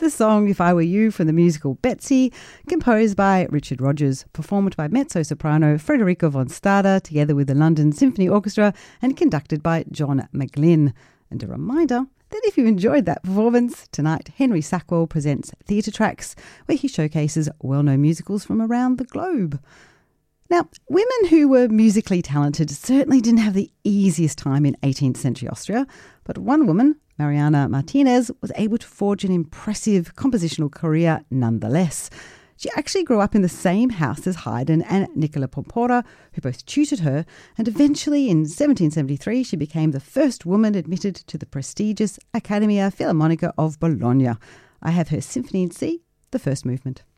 The song If I Were You from the musical Betsy, composed by Richard Rodgers, performed by mezzo-soprano Frederico von Stade together with the London Symphony Orchestra and conducted by John McGlynn. And a reminder that if you enjoyed that performance, tonight Henry Sackwell presents Theatre Tracks, where he showcases well-known musicals from around the globe. Now, women who were musically talented certainly didn't have the easiest time in 18th century Austria, but one woman, Mariana Martinez, was able to forge an impressive compositional career nonetheless. She actually grew up in the same house as Haydn and Nicola Porpora, who both tutored her, and eventually in 1773 she became the first woman admitted to the prestigious Accademia Filarmonica of Bologna. I have her Symphony in C, the first movement.